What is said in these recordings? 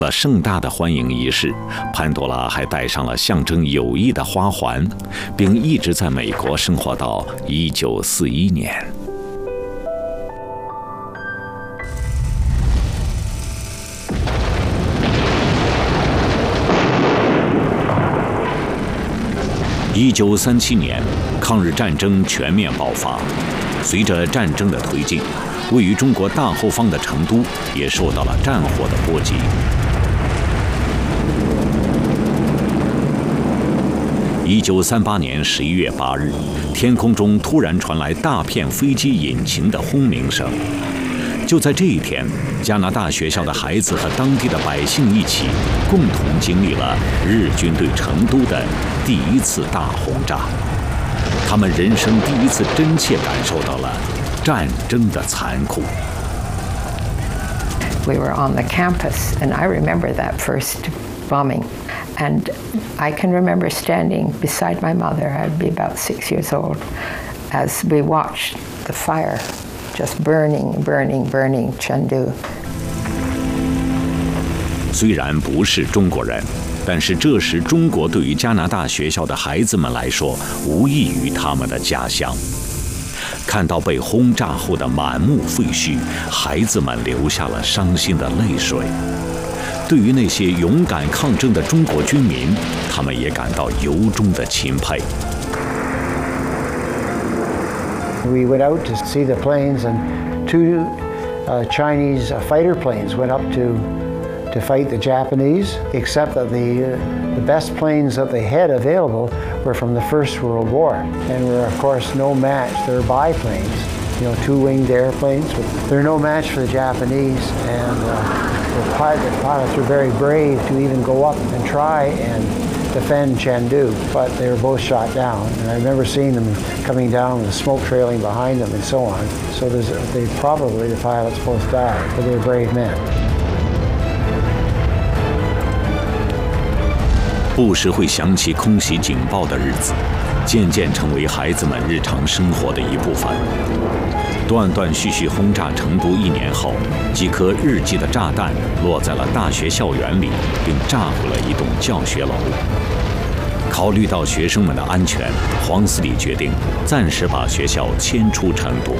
了盛大的欢迎仪式，潘多拉还戴上了象征友谊的花环，并一直在美国生活到1941年。1937年，抗日战争全面爆发。随着战争的推进，位于中国大后方的成都也受到了战火的波及。1938年11月8日，天空中突然传来大片飞机引擎的轰鸣声。就在这一天，加拿大学校的孩子和当地的百姓一起，共同经历了日军对成都的第一次大轰炸。他们人生第一次真切感受到了战争的残酷。 We were on the campus, and I remember that first bombing. And I can remember standing beside my mother, I'd be about 6 years old, as we watched the fire just burning, burning, burning Chengdu. 虽然不是中国人，但是这时中国对于加拿大学校的孩子们来说，无异于他们的家乡。看到被轰炸后的满目废墟，孩子们流下了伤心的泪水。对于那些勇敢抗争的中国军民，他们也感到由衷的钦佩。 We went out to see the planes, and two Chinese fighter planes went up to fight the Japanese, except that the best planes that they had available were from the First World War, and were of course no match. They're biplanes, you know, two-winged airplanes. They're no match for the Japanese, and the pilots were very brave to even go up and try and defend Chengdu, but they were both shot down. And I remember seeing them coming down with smoke trailing behind them and so on. So the pilots both died, but they were brave men. 不时会响起空袭警报的日子，渐渐成为孩子们日常生活的一部分。断断续续轰炸成都1年后，几颗日记的炸弹落在了大学校园里，并炸毁了一栋教学楼。考虑到学生们的安全，黄斯里决定暂时把学校迁出成都。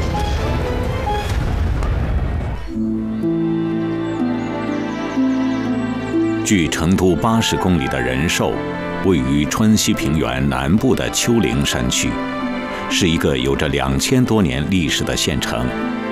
距成都80公里的仁寿，位于川西平原南部的丘陵山区，是一个有着2000多年历史的县城。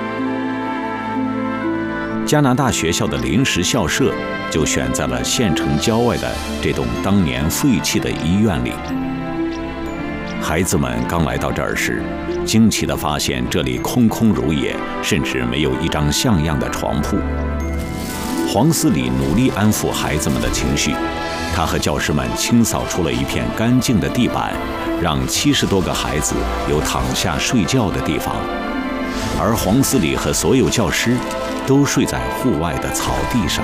加拿大学校的临时校舍就选在了县城郊外的这栋当年废弃的医院里。孩子们刚来到这儿时，惊奇地发现这里空空如也，甚至没有一张像样的床铺。黄斯里努力安抚孩子们的情绪，他和教师们清扫出了一片干净的地板，让70多个孩子有躺下睡觉的地方，而黄斯里和所有教师都睡在户外的草地上。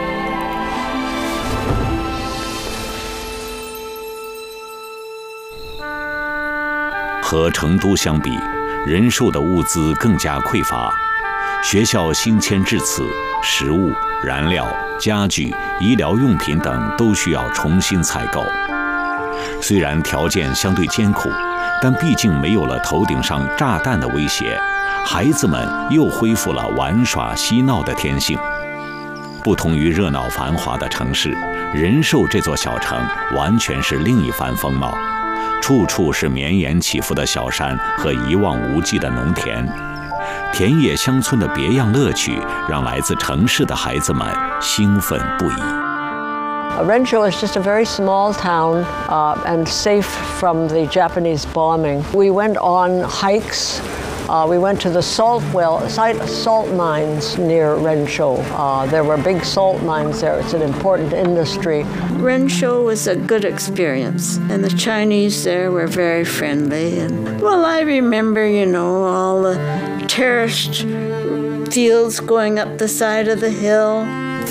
和成都相比，仁寿的物资更加匮乏。学校新迁至此，食物、燃料、家具、医疗用品等都需要重新采购。虽然条件相对艰苦，但毕竟没有了头顶上炸弹的威胁，孩子们又恢复了玩耍嬉闹的天性。不同于热闹繁华的城市，仁寿这座小城完全是另一番风貌，处处是绵延起伏的小山和一望无际的农田。田野乡村的别样乐趣，让来自城市的孩子们兴奋不已。 Renzhou is just a very small town and safe from the Japanese bombing. We went on hikes. We went to the salt mines near Renzhou. There were big salt mines there. It's an important industry. Renzhou was a good experience, and the Chinese there were very friendly. And well, I remember, you know, all the terraced fields going up the side of the hill.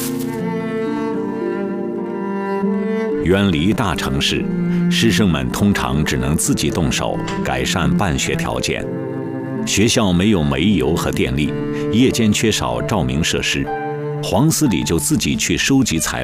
远离大城市，师生们通常只能自己动手改善办学条件。学校没有煤油和电力，夜间缺少照明设施，黄斯里就自己去收集材